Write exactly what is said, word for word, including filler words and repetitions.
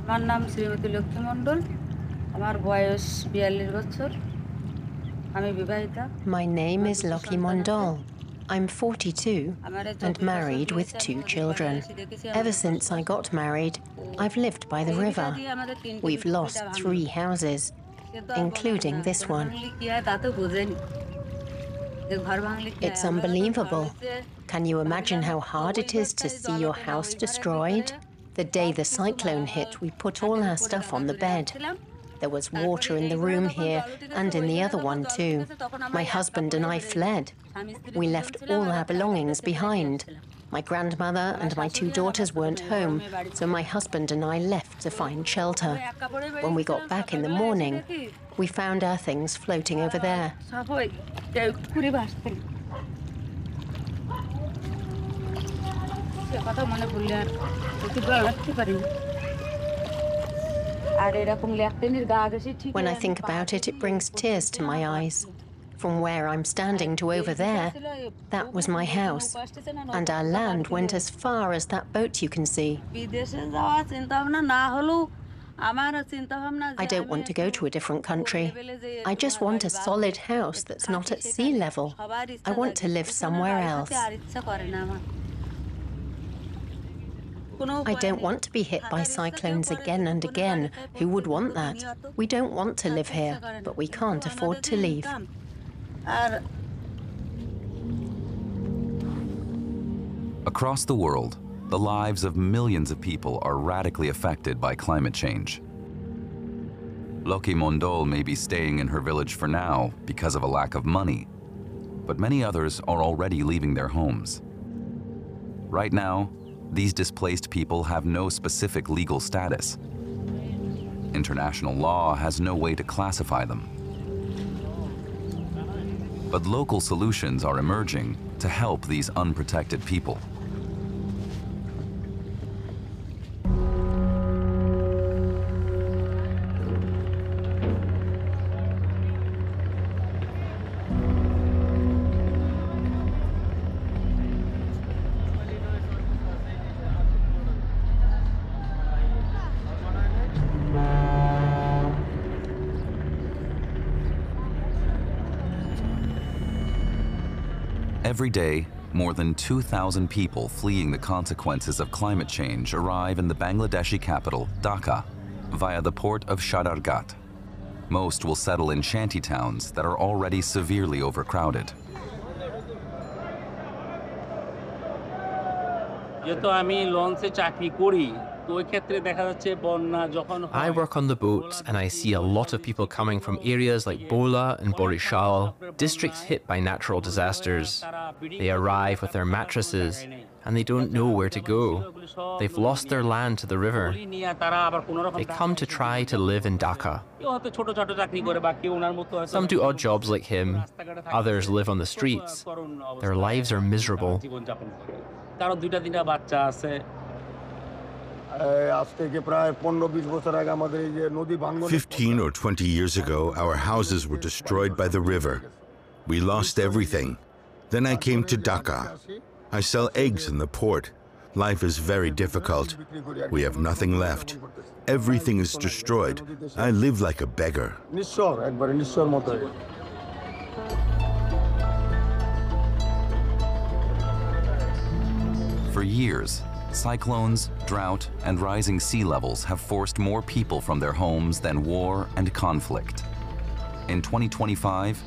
আমার নাম শ্রীমতী লক্ষ্মী মণ্ডল আমার বয়স বিয়াল্লিশ বছর আমি বিবাহিতা My name is Lokhi Mondol. I'm forty-two and married with two children. Ever since I got married, I've lived by the river. We've lost three houses, including this one. It's unbelievable. Can you imagine how hard it is to see your house destroyed? The day the cyclone hit, we put all our stuff on the bed. There was water in the room here and in the other one too. My husband and I fled. We left all our belongings behind. My grandmother and my two daughters weren't home, so my husband and I left to find shelter. When we got back in the morning, we found our things floating over there. When I think about it, it brings tears to my eyes. From where I'm standing to over there, that was my house, and our land went as far as that boat you can see. I don't want to go to a different country. I just want a solid house that's not at sea level. I want to live somewhere else. I don't want to be hit by cyclones again and again. Who would want that? We don't want to live here, but we can't afford to leave. Across the world, the lives of millions of people are radically affected by climate change. Lokhi Mondol may be staying in her village for now because of a lack of money, but many others are already leaving their homes. Right now, these displaced people have no specific legal status. International law has no way to classify them. But local solutions are emerging to help these unprotected people. Every day, more than two thousand people fleeing the consequences of climate change arrive in the Bangladeshi capital, Dhaka, via the port of Shadargat. Most will settle in shanty towns that are already severely overcrowded. I work on the boats and I see a lot of people coming from areas like Bola and Borishal, districts hit by natural disasters. They arrive with their mattresses and they don't know where to go. They've lost their land to the river. They come to try to live in Dhaka. Some do odd jobs like him, others live on the streets. Their lives are miserable. Fifteen or twenty years ago, our houses were destroyed by the river. We lost everything. Then I came to Dhaka. I sell eggs in the port. Life is very difficult. We have nothing left. Everything is destroyed. I live like a beggar. For years, cyclones, drought, and rising sea levels have forced more people from their homes than war and conflict. In twenty twenty-five,